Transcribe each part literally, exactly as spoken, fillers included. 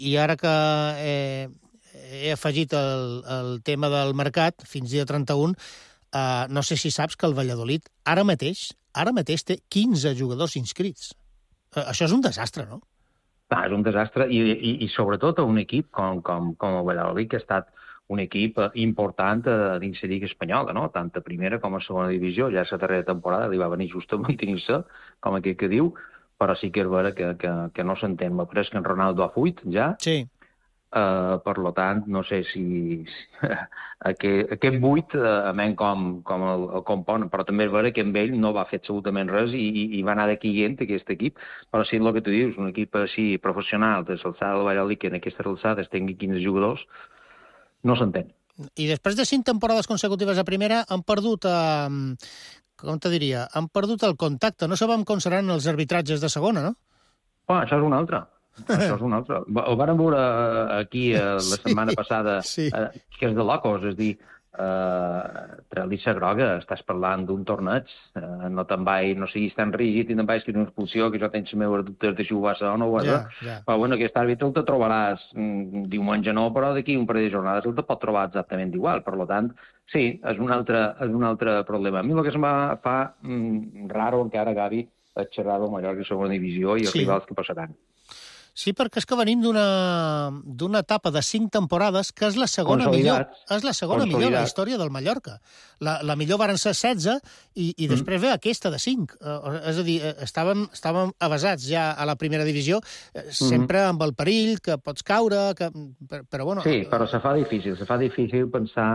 i ara que eh, he afegit el, el tema del mercat, fins dia trenta-un, eh, no sé si saps que el Valladolid ara mateix, ara mateix té quinze jugadors inscrits. Eh, això és un desastre, no? Ah, és un desastre, i, i, i sobretot a un equip com, com, com el Valladolid, que ha estat un equip important a dins la Lliga Espanyola, no? Tant a primera com a segona divisió. Ja la darrera temporada li va venir just a mantenir-se, com aquell que diu, però sí que és vera que, que, que no s'entén. M'ha pres que en Ronaldo ha fuit, ja. Sí. Uh, per lo tant, no sé si, si aquest, aquest buit, uh, a menys com, com el, el compon, però també és vera que amb ell no va fer absolutament res i, i, i va anar d'aquí gent, aquest equip. Però sí, el que tu dius, un equip així professional de l'alçada del Valladolid, que en aquestes alçades tingui quinze jugadors, no s'entén. I després de cinc temporades consecutives a primera han perdut, eh, com te diria, han perdut el contacte. No sabem com seran els arbitratges de segona, no? Ah, això és una altra. Això és una altra. El vàrem veure aquí eh, la setmana sí, passada, sí. Eh, que és de locos, és dir, eh, trelissa groga, estàs parlant d'un torneig, eh, no te'n vaig, no siguis tan rígid i te'n vaig que una expulsió, que jo tens els meus dubtes de si ho va ser o no ho va ser. Ja, ja. Però bueno, aquest àrbitre el te trobaràs mm, diumenge no, però d'aquí un parell de jornades el te pot trobar exactament igual. Per tant, sí, és un altre, és un altre problema. A mi el que se'm va fa mm, raro encara, Gavi, és xerrar del Mallorca i segona divisió i els sí. rivals que passaran. Sí, perquè és que venim d'una etapa de cinc temporades que és la segona millor, és la segona millor en la història del Mallorca. La, la millor varen ser setze i, i mm. després ve aquesta de cinc. Uh, és a dir, estàvem, estàvem avasats ja a la primera divisió, sempre mm. amb el perill que pots caure, que, però bueno... Sí, però se fa difícil, se fa difícil pensar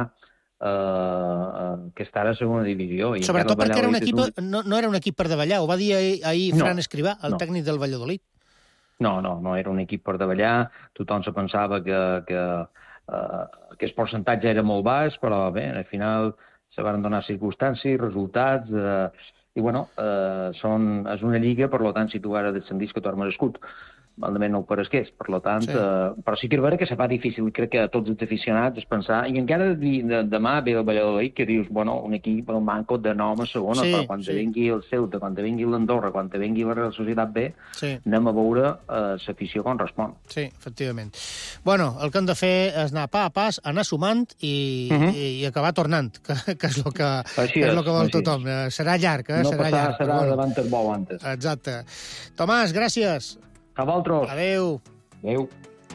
Uh, que està a la segona divisió. I sobretot perquè era un equip, un... No, no era un equip per davallar, ho va dir ahir, ahir no, Fran Escrivà, el no. tècnic del Valladolid. No, no, no era un equip per davallar, tothom se pensava que, que uh, aquest percentatge era molt baix, però bé, al final se van donar circumstàncies, resultats, uh, i bueno, uh, són, és una lliga, per tant, si tu ara descendis que tu has merescut, malament no ho paresqués, per tant, sí. Uh, però sí que és vera que se fa difícil, crec que a tots els aficionats es pensar, i encara de, de, demà ve el Valladolid que dius, bueno, un equip el manco de nom a segona, sí, però quan sí. te vingui el Ceuta, quan te vingui l'Andorra, quan te vingui la Real Societat B, sí. anem a veure uh, l'afició com respon. Sí, efectivament. Bueno, el que hem de fer és anar pa a pas, anar sumant i, uh -huh. i, i acabar tornant, que, que és el que, que, és el que vol tothom. És. Serà llarg, eh? No serà passar, llarg. Serà bueno. davant el bou antes. Exacte. Tomàs, gràcies. A vosaltres. Adéu. Adéu.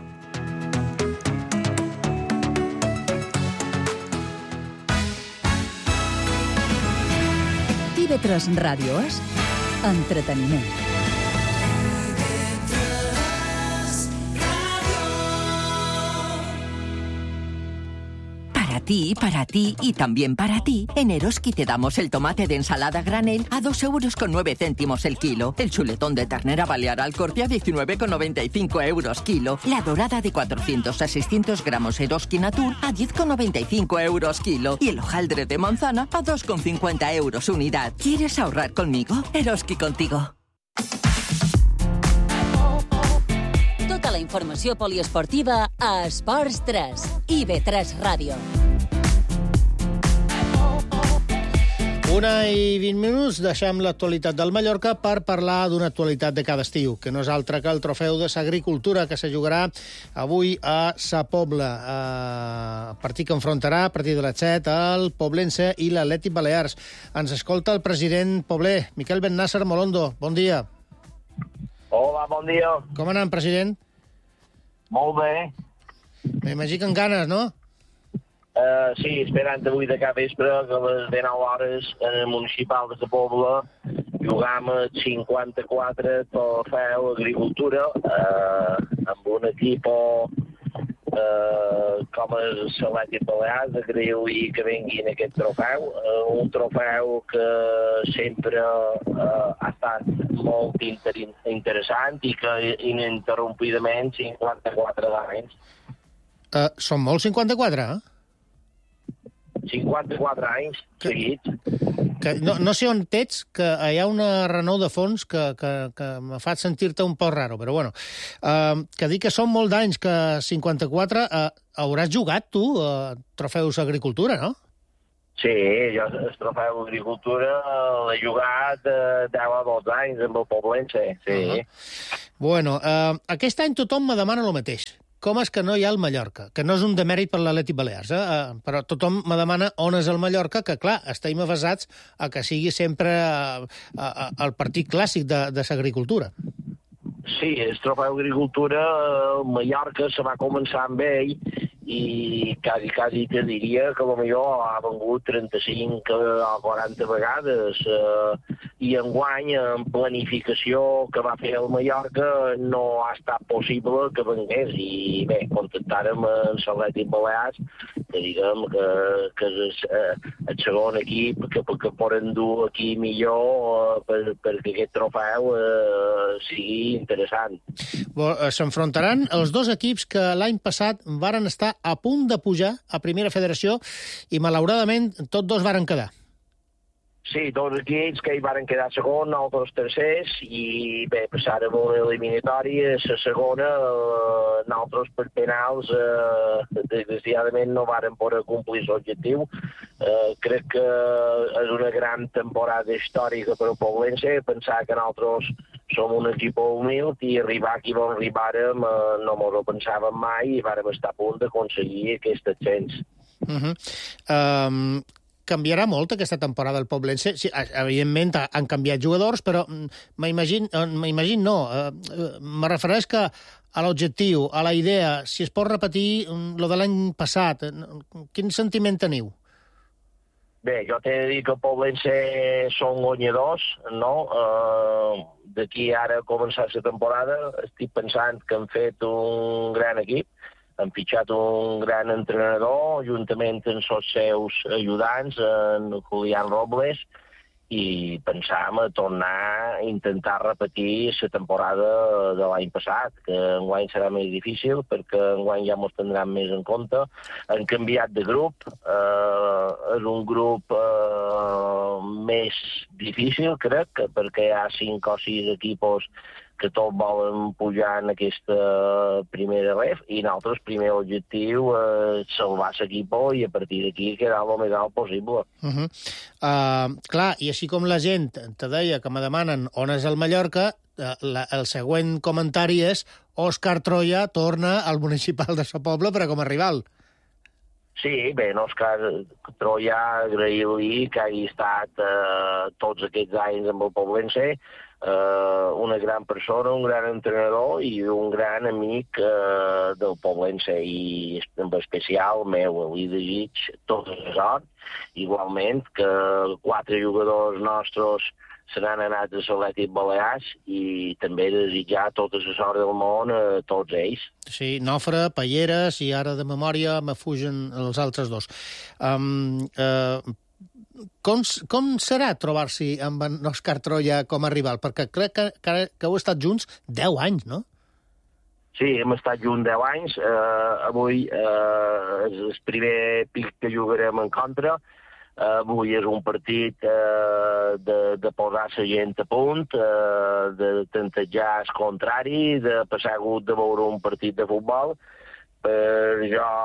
T V tres Ràdio és entreteniment. Para ti, para ti y también para ti, en Eroski te damos el tomate de ensalada granel a dos euros con nueve céntimos el kilo, el chuletón de ternera balear al corte a diecinueve con noventa y cinco euros kilo, la dorada de cuatrocientos a seiscientos gramos Eroski Natur a diez con noventa y cinco euros kilo y el hojaldre de manzana a dos con cincuenta euros unidad. ¿Quieres ahorrar conmigo? Eroski contigo. Tota la informació poliesportiva a Esports tres i B tres Ràdio. Una i vint minuts, deixem l'actualitat del Mallorca per parlar d'una actualitat de cada estiu, que no és altra que el trofeu de l'agricultura que se jugarà avui a Sa Pobla. Uh, partit que enfrontarà a partir de les set el Poblense i l'Atlètic Balears. Ens escolta el president pobler, Miquel Bennàsser Molondo. Bon dia. Hola, bon dia. Com anem, president? Molt bé. M'imagino que en ganes, no? Uh, sí, esperant avui de cap vespre que a les dinou hores en el municipal de Sa Pobla jugam a cinquanta-quatre trofeu agricultura uh, amb un equip uh, com el l'Atlètic Balears, agraïu i que vinguin aquest trofeu, uh, un trofeu que sempre uh, ha estat molt inter interessant i que ininterrompidament cinquanta-quatre anys. Uh, són molts cinquanta-quatre, eh? cinquanta-quatre anys seguits. Que no, no sé on ets, que hi ha una renou de fons que, que, que me fa sentir-te un poc raro, però bueno. Uh, que dic que són molt d'anys, que cinquanta-quatre... Uh, hauràs jugat, tu, uh, trofeus agricultura, no? Sí, jo el trofeu d'agricultura l'he jugat de deu a dotze anys amb el Poblense, sí. Uh -huh. Bueno, uh, aquest any tothom me demana el mateix. Com és que no hi ha el Mallorca? Que no és un demèrit per l'Atlètic Balears, eh? Uh, però tothom me demana on és el Mallorca, que, clar, estem avasats a que sigui sempre uh, uh, el partit clàssic de, de l'agricultura. Sí, el trofeu d'agricultura, el Mallorca se va començar amb ell i quasi, quasi te diria que potser ha vengut trenta-cinc o quaranta vegades eh, i enguany, en planificació que va fer el Mallorca, no ha estat possible que vengués. I bé, contactàrem amb l'Atlètic Balears, que diguem que, que és el, el segon equip que, que poden dur aquí millor eh, per, perquè aquest trofeu eh, sigui interessant. S'enfrontaran els dos equips que l'any passat varen estar a punt de pujar a Primera Federació i, malauradament, tots dos varen quedar. Sí, dos equips que hi varen quedar segon, nosaltres tercers, i bé, passàrem una eliminatòria, la segona, eh, nosaltres per penals, eh, desgraciadament no varen poder complir l'objectiu. Eh, crec que és una gran temporada històrica per al Poblense, pensar que nosaltres som un equip humil i arribar aquí on arribàrem eh, no m'ho pensàvem mai i vàrem estar a punt d'aconseguir aquest ascens. Uh -huh. um... Canviarà molt aquesta temporada el Poblense? Sí, evidentment han canviat jugadors, però m'imagino, m'imagino no, me refereix que a l'objectiu, a la idea, si es pot repetir lo de l'any passat, quin sentiment teniu? Bé, jo t'he de dir que el Poblense són guanyadors, no? Uh, D'aquí ara a començar la temporada estic pensant que han fet un gran equip, han fitxat un gran entrenador, juntament amb els seus ajudants, en Julián Robles, i pensàvem a tornar a intentar repetir la temporada de l'any passat, que enguany serà més difícil, perquè enguany ja mos tindran més en compte. Han canviat de grup, eh, és un grup eh, més difícil, crec, perquè hi ha cinc o sis equipos que tots volen pujar en aquesta primera ref, i nosaltres, primer objectiu, és salvar l'equip i a partir d'aquí quedar el més alt possible. Uh -huh. uh, clar, i així com la gent te deia que me demanen on és el Mallorca, uh, la, el següent comentari és Òscar Troia torna al municipal de Sa Pobla, però com a rival. Sí, bé, en Òscar Troia, agrair-li que hagi estat eh, tots aquests anys amb el Poblense, Uh, una gran persona, un gran entrenador i un gran amic uh, del Poblense, i en especial meu, li desig tota la sort, igualment que quatre jugadors nostres se n'han anat a l'Atlètic Balears, i també desitjar tota la sort del món a tots ells. Sí, Nofre, Palleres, i ara de memòria me fugen els altres dos. Um, uh, Com, com serà trobar-s'hi amb en Òscar Troia com a rival? Perquè crec que, que, que heu estat junts deu anys, no? Sí, hem estat junts deu anys. Uh, avui uh, és el primer pic que jugarem en contra. Uh, avui és un partit uh, de, de posar la gent a punt, uh, de tantejar el contrari, de passar hagut de veure un partit de futbol. Per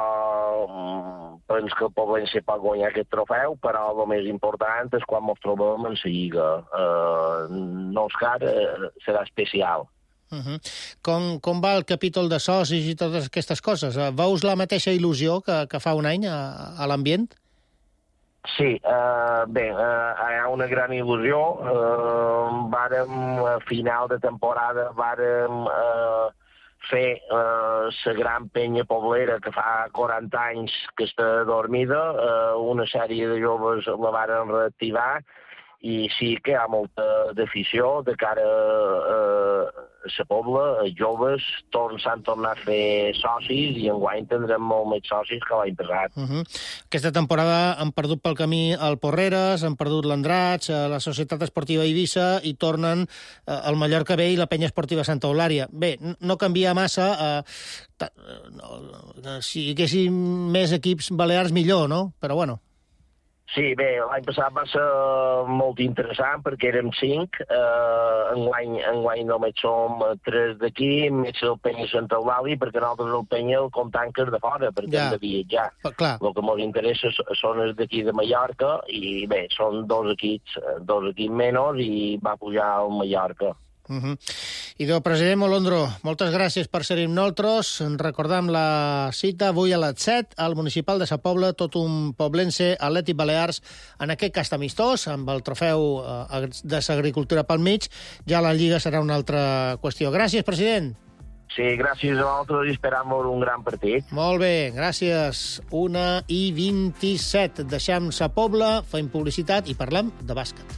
jo penso que el Poblense pot guanyar aquest trofeu, però el més important és quan ens trobem en la Lliga. Uh, Òscar uh, serà especial. Uh -huh. com, com va el capítol de socis i totes aquestes coses? Veus la mateixa il·lusió que, que fa un any a, a l'ambient? Sí, uh, bé, uh, hi ha una gran il·lusió. Uh, vàrem, a final de temporada, vàrem Uh, fer la eh, gran penya poblera que fa quaranta anys que està dormida, eh, una sèrie de joves la varen reactivar, i sí que hi ha molta d'afició de cara a, a la pobla, els joves s'han tornat a fer socis, i enguany tindrem molt més socis que l'any passat. Uh -huh. Aquesta temporada han perdut pel camí el Porreres, han perdut l'Andratx, la Societat Esportiva Eivissa, i tornen eh, el Mallorca B i la Penya Esportiva Santa Eulària. Bé, no canvia massa, eh, no, si hi haguessin més equips balears millor, no? Però bueno. Sí, bé, l'any passat va ser molt interessant perquè érem cinc. Eh, enguany, enguany només som tres d'aquí, més el Penya Sant Eulàlia, perquè nosaltres el Penya el comptam que és de fora, perquè ja. hem de viatjar. Clar. El que ens interessa són els d'aquí de Mallorca, i bé, són dos equips, dos equips menys, i va pujar al Mallorca. Uh -huh. Idò, president Molondro, moltes gràcies per ser amb nosaltres. Recordam la cita avui a les set al municipal de Sa Pobla, tot un poblense Atlètic Balears, en aquest cas amistós, amb el trofeu eh, de l'agricultura pel mig. Ja la Lliga serà una altra qüestió. Gràcies, president. Sí, gràcies a vosaltres i esperam un gran partit. Molt bé, gràcies. una i vint-i-set. Deixem Sa Pobla, fem publicitat i parlem de bàsquet.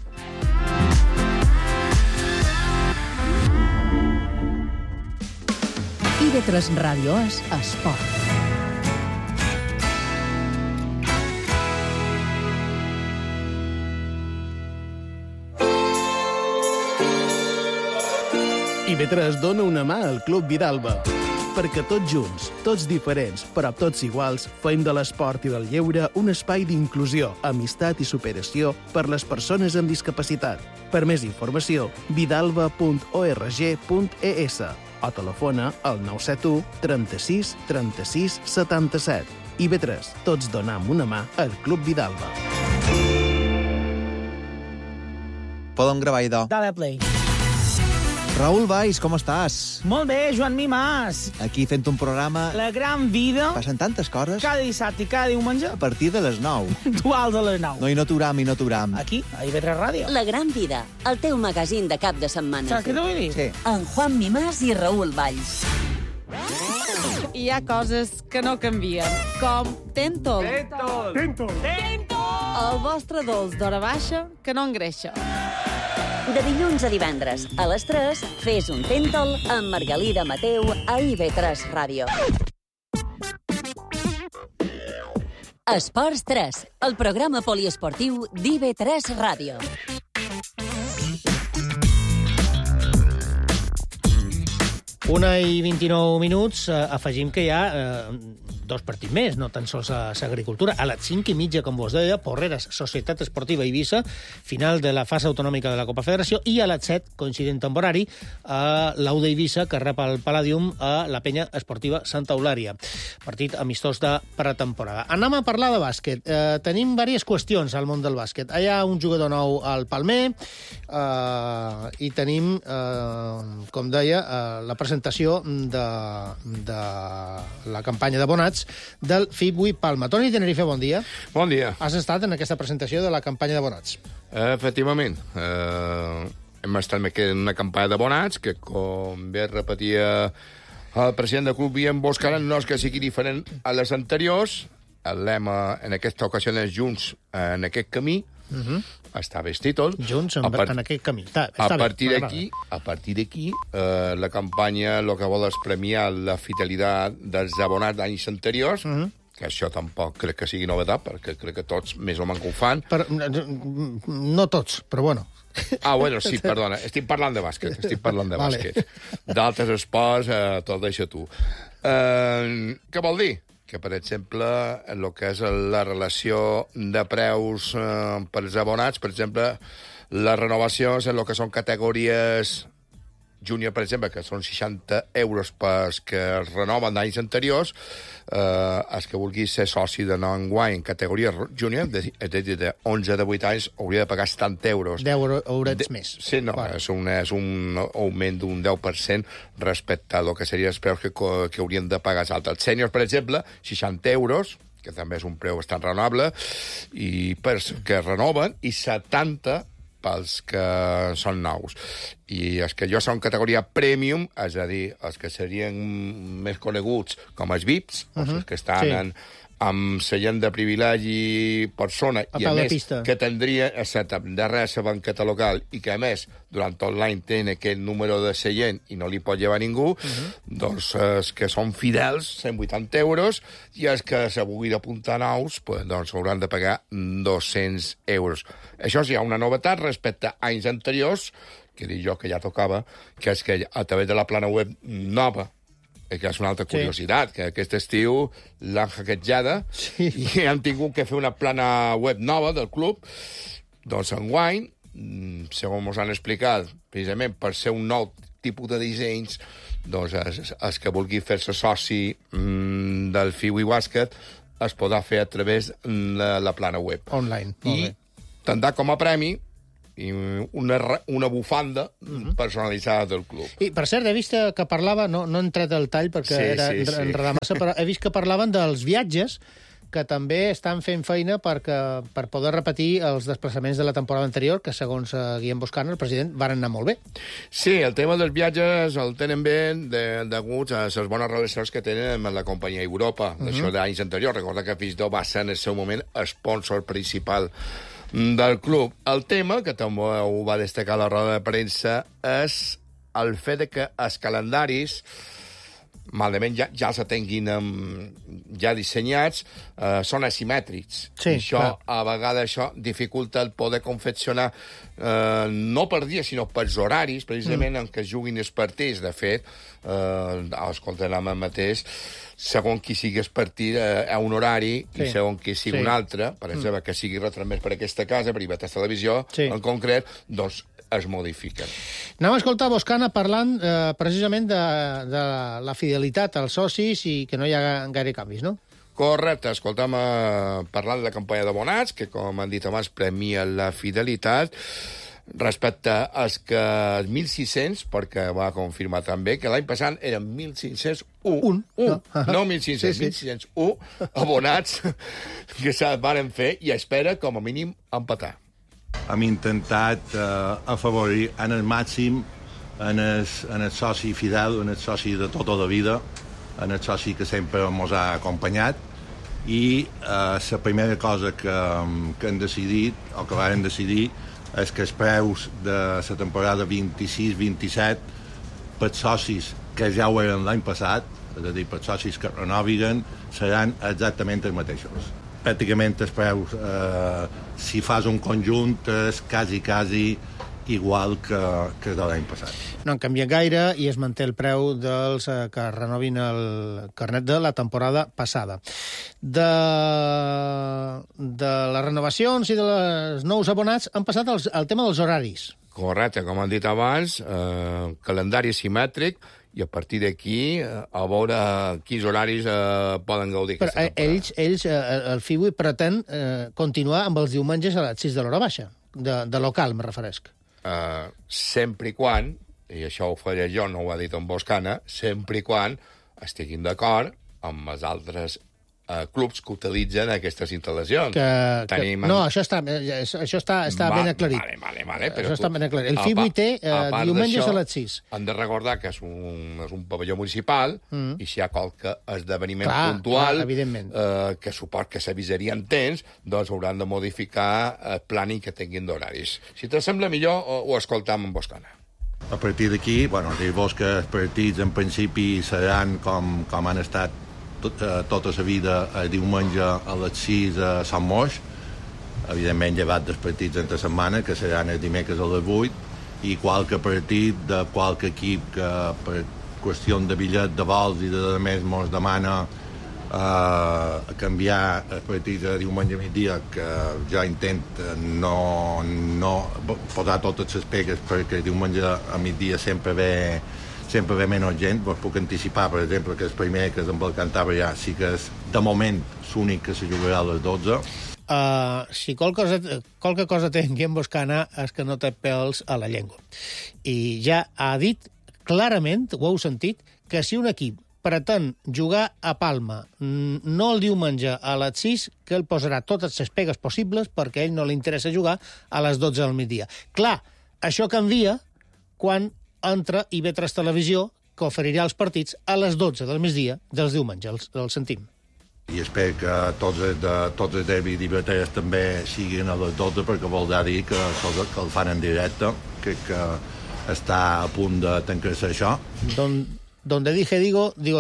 I V tres Ràdio és esport. I V tres dona una mà al Club Vidalba. Perquè tots junts, tots diferents, però tots iguals, fem de l'esport i del lleure un espai d'inclusió, amistat i superació per les persones amb discapacitat. Per més informació, vidalba punt org punt e s o telefona al nou set u, trenta-sis, trenta-sis, setanta-set. I V tres, tots donam una mà al Club Vidalba. Podem gravar, idò. Dale play. Raül Valls, com estàs? Molt bé, Joan Mimàs. Aquí fent un programa... La gran vida. Passen tantes coses. Cada dissabte i cada diumenge. A partir de les nou. Duals a les nou. No, i no t'uram, i no t'uram. Aquí, a I V tres Ràdio. La gran vida, el teu magazín de cap de setmana. Saps què t'ho vull dir? Sí. En Juan Mimàs i Raül Valls. Hi ha coses que no canvien, com Tentol. Tentol. Tentol. Tentol. El vostre dolç d'hora baixa que no engreixa. De dilluns a divendres, a les tres, fes un Tentol amb Margalida Mateu a I V tres Ràdio. Esports tres, el programa poliesportiu d'I V tres Ràdio. Una i vint-i-nou minuts, eh, afegim que hi ha eh, dos partits més, no tan sols a l'agricultura. A les cinc i mitja, com vos deia, Porreres, Societat Esportiva Eivissa, final de la fase autonòmica de la Copa Federació, i a les set, coincident en horari, a l'Au d'Eivissa, que rep el Palladium a la Penya Esportiva Santa Eulària. Partit amistós de pretemporada. Anem a parlar de bàsquet. Eh, tenim diverses qüestions al món del bàsquet. Hi ha un jugador nou al Palmer, eh, i tenim, eh, com deia, eh, la presentació de, de la campanya d'abonats del F I B U I Palma. Toni Tenerife, bon dia. Bon dia. Has estat en aquesta presentació de la campanya d'abonats. Eh, efectivament. Eh, hem estat en una campanya d'abonats que, com bé repetia el president del club, Guillem Boscaran, no és que sigui diferent a les anteriors. El lema en aquesta ocasió és Junts en aquest camí. Uh-huh. Està bé el títol. Junts en, part... en aquest camí. Està, està a partir d'aquí, a partir d'aquí, eh, la campanya el que vol és premiar la fidelitat dels abonats d'anys anteriors, uh-huh. que això tampoc crec que sigui novetat, perquè crec que tots més o menys ho fan. Per, no tots, però bueno. Ah, bueno, sí, perdona. Estic parlant de bàsquet. Estic parlant de vale. bàsquet. D'altres esports, eh, tot deixa tu. Eh, què vol dir? Que, per exemple, el que és la relació de preus eh, per als abonats, per exemple, les renovacions en el que són categories júnior, per exemple, que són seixanta euros pels que es renoven d'anys anteriors, eh, els que vulgui ser soci de nou enguany en categoria júnior, és a dir, de onze a divuit anys, hauria de pagar setanta euros. deu eurets de... més. Sí, no, bueno. és, un, és un augment d'un deu per cent respecte a lo que serien els preus que, que haurien de pagar els altres. Els sèniors, per exemple, seixanta euros, que també és un preu bastant raonable, i pels que renoven, i setanta pels que són nous. I els que jo són categoria premium, és a dir, els que serien més coneguts com els V I Ps, uh-huh. els que estan sí. en, amb seient de privilegi persona, a i a més pista. que tindria de res a banqueta local i que a més durant tot l'any tenen aquest número de seient i no li pot llevar ningú, uh-huh. doncs els que són fidels, cent vuitanta euros, i els que se vulguin apuntar nous, pues, doncs hauran de pagar dos-cents euros. Això sí, hi ha una novetat respecte a anys anteriors, que dic jo que ja tocava, que és que a través de la plana web nova, que és una altra curiositat, sí. que aquest estiu l'han hackejada sí. i han tingut que fer una plana web nova del club. Doncs enguany, segons ens han explicat, precisament per ser un nou tipus de dissenys, doncs el, el que vulgui fer-se soci mm, del F I U i bàsquet es podrà fer a través de la plana web. Online. I tindrà com a premi i una, una bufanda uh-huh. personalitzada del club. I, per cert, he vist que parlava, no, no he entrat al tall perquè sí, era sí, sí. enredar massa, però he vist que parlaven dels viatges que també estan fent feina perquè, per poder repetir els desplaçaments de la temporada anterior, que segons Guillem Boscana, el president, van anar molt bé. Sí, el tema dels viatges el tenen bé de, degut a les bones relacions que tenen amb la companyia Europa, uh-huh. d'això d'anys anteriors. Recorda que Fisdo va ser en el seu moment sponsor principal del club. El tema, que també ho va destacar a la roda de premsa, és el fet de que els calendaris malament ja, ja se tinguin um, ja dissenyats, uh, són asimètrics. Sí, I això, clar. a vegades, això dificulta el poder confeccionar uh, no per dia, sinó per horaris, precisament, mm. en què es juguin els partits. De fet, uh, escoltarem el mateix, segons qui sigui el partit uh, a un horari sí. i segons qui sigui sí. un altre, per exemple, mm. que sigui retransmès per aquesta casa, per I V tres Televisió, sí. en concret, doncs es modifiquen. Anem a escoltar Boscana parlant eh, precisament de, de la fidelitat als socis i que no hi ha gaire canvis, no? Correcte, escoltem eh, parlant de la campanya d'abonats, que, com han dit abans, premia la fidelitat, respecte als que els mil sis-cents, perquè va confirmar també que l'any passat eren mil cinc-cents u. Un. Un. No, no mil cinc-cents, sí, sí. mil cinc-cents u abonats que se'n van fer i espera, com a mínim, empatar. Hem intentat eh, afavorir en el màxim en el, en el soci fidel, en el soci de tota la vida, en el soci que sempre ens ha acompanyat, i eh, la primera cosa que, que hem decidit, o que vam decidir, és que els preus de la temporada vint-i-sis vint-i-set per socis que ja ho eren l'any passat, és a dir, per socis que renoviguen, seran exactament els mateixos. Pràcticament els preus, eh, si fas un conjunt, és quasi, quasi igual que, que de l'any passat. No han canviat gaire i es manté el preu dels eh, que renovin el carnet de la temporada passada. De, de les renovacions i dels nous abonats han passat els, el tema dels horaris. Correcte, com han dit abans, eh, calendari simètric, i a partir d'aquí a veure quins horaris eh, poden gaudir Però aquesta temporada. Ells, ells eh, el F I U pretén eh, continuar amb els diumenges a les sis de l'hora baixa, de, de local, me referesc. Uh, sempre i quan, i això ho faré jo, no ho ha dit en Boscana, sempre i quan estiguin d'acord amb els altres Uh, clubs que utilitzen aquestes instal·lacions. Que, Tenim... que, no, això està, això està, està Va, ben aclarit. Vale, vale, vale, però això tu, està ben aclarit. El F I U té uh, diumenges a les sis. Han de recordar que és un, és un pavelló municipal mm. i si hi ha qualque esdeveniment clar, puntual clar, uh, que suport que s'avisaria en temps, doncs hauran de modificar el planning que tinguin d'horaris. Si te sembla millor, ho, ho escoltam en Boscana. A partir d'aquí, bueno, dir-vos que els partits en principi seran com, com han estat Tot, eh, tota la vida el diumenge a les sis a Sant Moix, evidentment llevat dels partits entre setmana, que seran el dimecres a les vuit, i qualque partit de qualque equip que per qüestió de bitllet de vols i de més ens demana eh, canviar el partit de diumenge a migdia, que jo intent no, no posar totes les pegues perquè el diumenge a migdia sempre ve sempre ve menys gent. Vos puc anticipar, per exemple, que el primer, que és amb el Cantabria, sí que és, de moment, l'únic que se jugarà a les dotze. Uh, si qualque cosa, qualque cosa té en Guillem Boscana és que no té pèls a la llengua. I ja ha dit clarament, ho heu sentit, que si un equip pretén jugar a Palma no el diumenge a les sis, que ell posarà totes les pegues possibles perquè a ell no li interessa jugar a les dotze del migdia. Clar, això canvia quan entra I V tres Televisió, que oferirà els partits a les dotze del migdia dels diumenges, els, els sentim. I espero que tots els, de, tots els derbis d'I V tres també siguin a les dotze, perquè voldrà dir que, que el fan en directe, que, que està a punt de tancar-se això. Don, donde dije digo, digo Diego.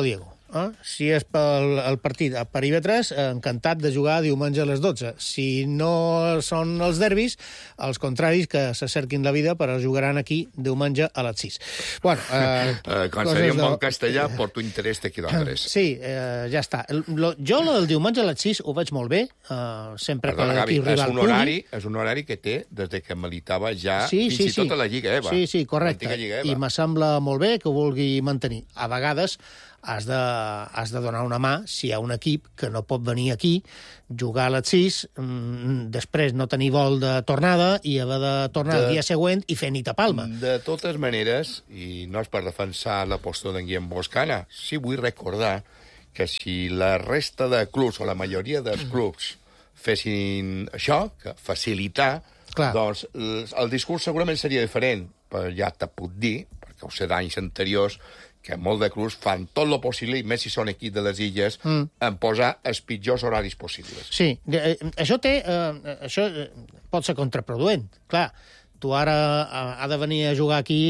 Eh? Si és pel el partit per I V tres, encantat de jugar diumenge a les dotze. Si no són els derbis, els contraris que s'acerquin la vida, però jugaran aquí diumenge a les sis. Bueno, eh, eh, quan seria en bon de... castellà, per tu interès de quilòmetres. Sí, eh, ja està. Lo, jo lo del diumenge a les sis ho veig molt bé, eh, sempre Perdona, que l'equip rival un horari, és un horari que té des de que militava ja sí, fins sí, i sí. tot a la Lliga EVA. Sí, sí, correcte. I me sembla molt bé que ho vulgui mantenir. A vegades has de, has de donar una mà si hi ha un equip que no pot venir aquí, jugar a les sis, mmm, després no tenir vol de tornada i haver de tornar de, el dia següent i fer nit a Palma. De totes maneres, i no és per defensar la postura d'en Guillem Boscana, sí vull recordar que si la resta de clubs, o la majoria dels clubs, fessin això, que facilitar, clar, doncs el discurs segurament seria diferent, però ja te puc dir, perquè ho sé d'anys anteriors, que molts de clubs fan tot el possible, i més si són equips de les illes, mm. en posar els pitjors horaris possibles. Sí, eh, això té... Eh, això pot ser contraproduent. Clar, tu ara ha de venir a jugar aquí,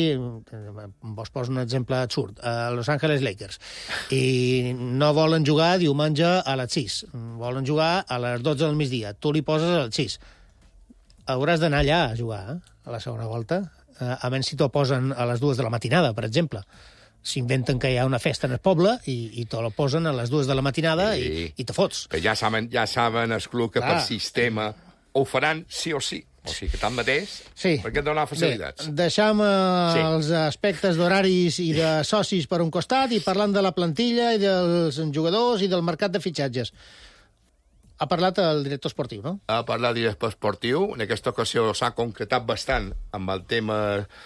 vos poso un exemple absurd, a Los Angeles Lakers, i no volen jugar diumenge a les sis, volen jugar a les dotze del migdia, tu li poses a les sis. Hauràs d'anar allà a jugar, eh, a la segona volta, a menys si t'ho posen a les dues de la matinada, per exemple. S'inventen que hi ha una festa en el poble i, i te la posen a les dues de la matinada sí. i, i te fots. Però ja saben, ja saben els clubs que Clar. per sistema ho faran sí o sí. O sigui que tanmateix, sí. per què donar facilitats? Bé, deixam eh, sí. els aspectes d'horaris i de socis per un costat i parlant de la plantilla i dels jugadors i del mercat de fitxatges. Ha parlat el director esportiu, no? Ha parlat el director esportiu. En aquesta ocasió s'ha concretat bastant amb el tema...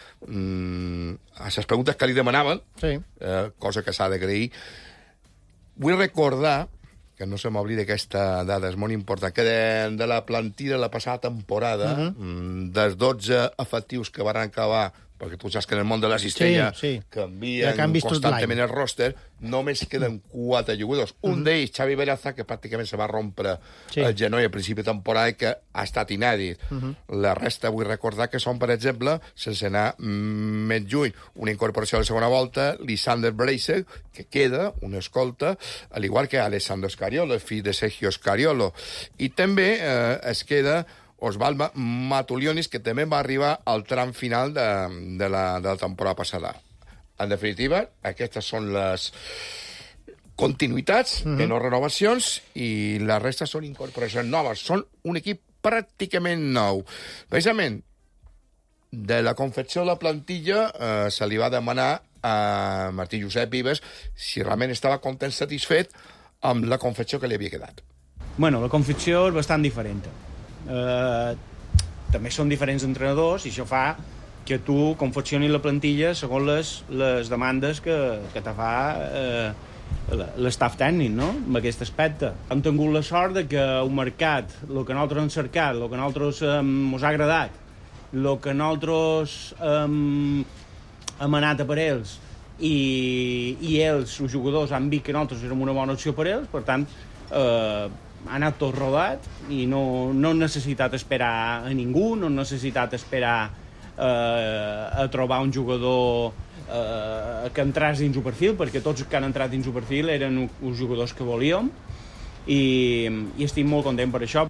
Mmm, a les preguntes que li demanaven, sí. eh, cosa que s'ha d'agrair. Vull recordar, que no se m'oblida aquesta dada, és molt important, que de, de la plantilla de la passada temporada, uh -huh. dels dotze efectius que van acabar, perquè tu saps que en el món de la cistella sí, sí. canvien ja constantment el roster, només queden quatre jugadors. Un uh -huh. d'ells, Xavi Beraza, que pràcticament se va rompre sí. el genoll a principi de temporada i que ha estat inèdit. Uh -huh. La resta vull recordar que són, per exemple, sense anar més lluny, una incorporació a la segona volta, Lisander Bracer, que queda, una escolta, al igual que Alessandro Scariolo, el fill de Sergio Scariolo. I també eh, es queda Osvaldo Matulionis, que també va arribar al tram final de, de, la, de la temporada passada. En definitiva, aquestes són les continuïtats, uh-huh. de no renovacions, i la resta són incorporacions noves. Són un equip pràcticament nou. Precisament, de la confecció de la plantilla eh, se li va demanar a Martí Josep Vives si realment estava content, satisfet amb la confecció que li havia quedat. Bueno, la confecció és bastant diferent. Eh, també són diferents entrenadors i això fa que tu confeccionis la plantilla segons les, les demandes que, que te fa eh, l'estaf tècnic, no?, en aquest aspecte. Hem tingut la sort de que el mercat, el que nosaltres hem cercat, el que nosaltres ens ha agradat, el que nosaltres hem, hem anat a per ells i, i ells, els jugadors, han vist que nosaltres érem una bona opció per ells, per tant, eh, ha anat tot rodat i no, no he necessitat esperar a ningú, no he necessitat esperar eh, a trobar un jugador eh, que entrés dins el perfil, perquè tots els que han entrat dins el perfil eren uns jugadors que volíem i, i estic molt content per això.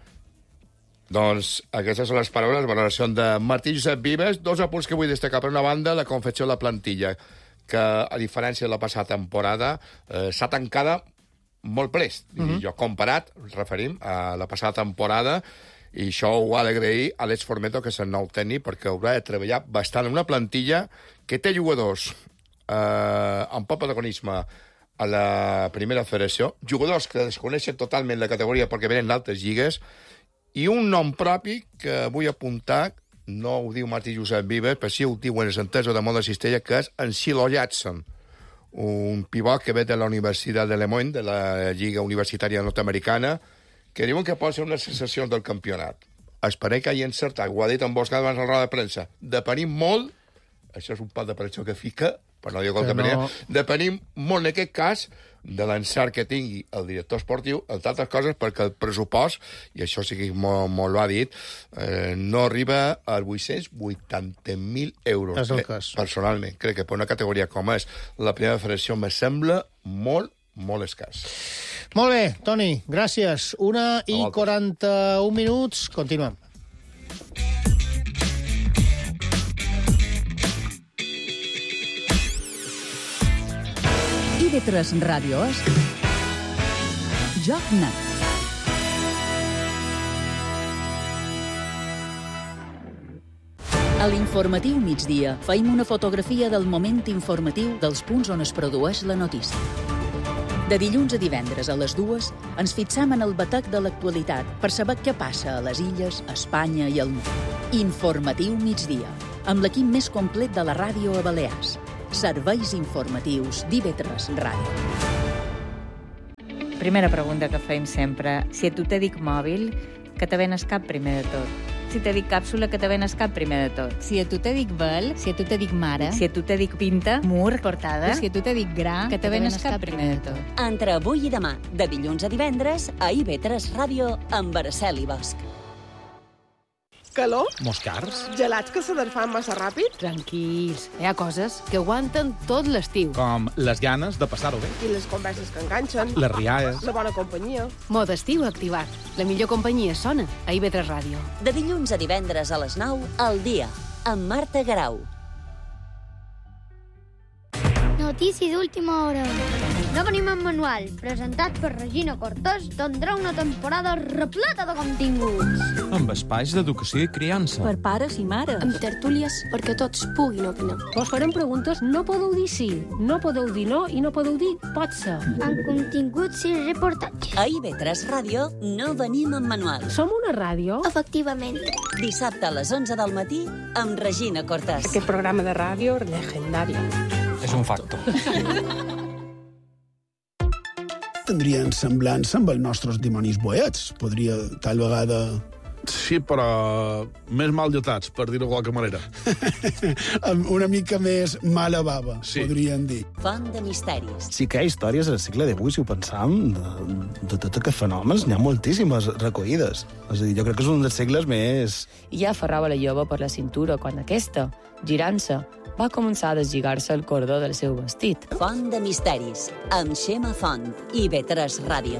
Doncs aquestes són les paraules, la valoració de Martí Josep Vives. Dos apunts que vull destacar. Per una banda, la confecció de la plantilla, que a diferència de la passada temporada eh, s'ha tancada molt prest. Uh -huh. I jo comparat, ens referim a la passada temporada, i això ho ha d'agrair a l'Eix Formeto, que és el nou tècnic, perquè haurà de treballar bastant en una plantilla que té jugadors eh, amb poc protagonisme a la primera federació, jugadors que desconeixen totalment la categoria perquè venen d'altres lligues, i un nom propi que vull apuntar, no ho diu Martí Josep Vives, però sí ho diuen els entesos de món de cistella, que és en Silo Jackson, un pivot que ve de la Universitat de Le Moyne, de la Lliga Universitària Nord-Americana, que diuen que pot ser una sensació del campionat. Esperem que hagi encertat, ho ha dit en Boscat abans a la roda de premsa, depenim molt, això és un pot de pressió que fica, però no diu que no... depenim molt en aquest cas de l'encert que tingui el director esportiu, entre altres coses, perquè el pressupost, i això sí que molt, molt ho ha dit, eh, no arriba als vuit-cents vuitanta mil euros. És el cas. Eh, personalment, crec que per una categoria com és la primera federació me sembla molt, molt escàs. Molt bé, Toni, gràcies. Una i quaranta-un minuts. Continuem. I V tres Ràdio és Joc Net. A l'informatiu migdia feim una fotografia del moment informatiu dels punts on es produeix la notícia. De dilluns a divendres a les dues ens fixam en el batec de l'actualitat per saber què passa a les illes, a Espanya i al món. Informatiu migdia, amb l'equip més complet de la ràdio a Balears. Serveis informatius d'I V tres Ràdio. Primera pregunta que feim sempre. Si a tu te dic mòbil, que te venes cap primer de tot. Si te dic càpsula, que te venes cap primer de tot. Si a tu te dic vel, si a tu te dic mare, si a tu te dic pinta, mur, portada, si a tu te dic gra, que te venes cap primer de tot. Entre avui i demà, de dilluns a divendres, a I V tres Ràdio, amb Araceli Bosch. Calor? Moscars? Gelats que se desfan massa ràpid? Tranquils, hi ha coses que aguanten tot l'estiu. Com les ganes de passar-ho bé. I les converses que enganxen. Les rialles. La bona companyia. Mode estiu activat. La millor companyia sona a I V tres Ràdio. De dilluns a divendres a les nou, al dia, amb Marta Garau. Notícies d'última hora. No venim en manual, presentat per Regina Cortés, tindrà una temporada repleta de continguts. Amb espais d'educació i criança. Per pares i mares. Amb tertúlies perquè tots puguin opinar. Vos farem preguntes, no podeu dir sí, no podeu dir no i no podeu dir pot ser. Amb continguts i reportatges. A I V tres Ràdio no venim en manual. Som una ràdio? Efectivament. Dissabte a les onze del matí amb Regina Cortés. Aquest programa de ràdio legendari. És un facto. Tindrien semblança amb els nostres dimonis boets. Podria, tal vegada... Sí, però més mal dotats, per dir-ho de qualque manera. Una mica més mala bava, sí. Podríem dir. Font de misteris. Sí que hi ha històries al segle divuit, si ho pensam, de, de tots aquests fenòmens. N'hi ha moltíssimes recollides. És a dir, jo crec que és un dels segles més... I ja aferrava la jove per la cintura quan aquesta, girant-se, va començar a deslligar-se el cordó del seu vestit. Font de misteris, amb Xema Font, I V tres Ràdio.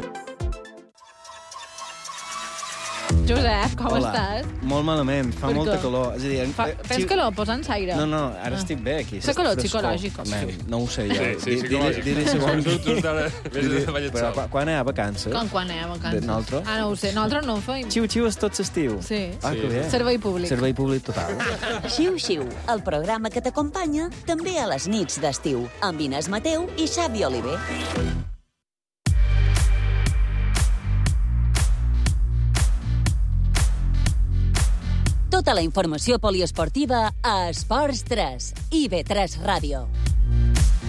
Josep, com Hola. estàs? Molt malament, fa Per molta què? calor. És a dir, Fa, tens calor, posa'ns aire. No, no, ara Ah. estic bé aquí. Fa calor Frescor. psicològic. Man, no ho sé jo. Sí, sí, Di- psicològic. Dile, dile segons... Segons tu, ara vés Dile- de ballet Però sol. quan- quan hi ha vacances? Com quan hi ha vacances? De nosaltres? Ah, no ho sé. Nosaltres no ho feim. Xiu-xiu és tot l'estiu. Sí. Ah, que bé. Servei públic. Servei públic total. Xiu-xiu, el programa que t'acompanya també a les nits d'estiu, amb Inés Mateu i Xavi Oliver. Tota la informació poliesportiva a Esports tres, I V tres Ràdio.